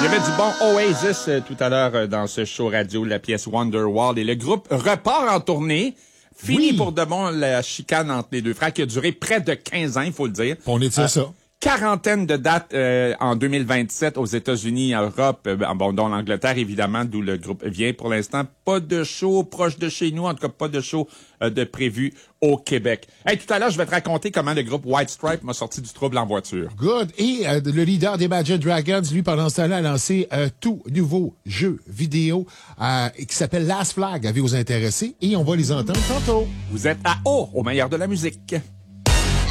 Il y avait du bon Oasis tout à l'heure dans ce show radio, la pièce Wonderwall. Et le groupe repart en tournée. Fini pour de bon la chicane entre les deux frères qui a duré près de 15 ans, il faut le dire. On étire ça. Quarantaine de dates en 2027 aux États-Unis, en Europe, dont l'Angleterre, évidemment, d'où le groupe vient pour l'instant. Pas de show proche de chez nous, en tout cas pas de show de prévu au Québec. Hey, tout à l'heure, je vais te raconter comment le groupe White Stripe m'a sorti du trouble en voiture. Good. Et le leader des Imagine Dragons, lui, pendant ce temps-là, a lancé un tout nouveau jeu vidéo qui s'appelle Last Flag. Avez-vous intéressé? Et on va les entendre tantôt. Vous êtes à O, au meilleur de la musique.